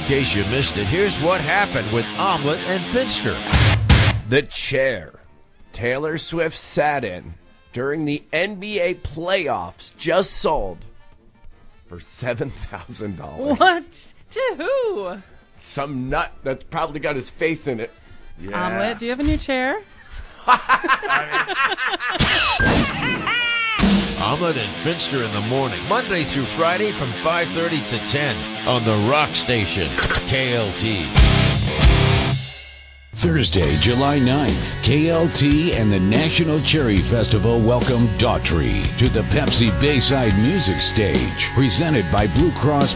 case you missed it, here's what happened with Omelet and Finster. The chair Taylor Swift sat in during the NBA playoffs just sold for $7,000. What? To who? Some nut that's probably got his face in it. Yeah. Omelet, do you have a new chair? Omelet and Finster in the morning, Monday through Friday from 5:30 to 10 on the Rock Station, KLT. Thursday, July 9th, KLT and the National Cherry Festival welcome Daughtry to the Pepsi Bayside Music Stage, presented by Blue Cross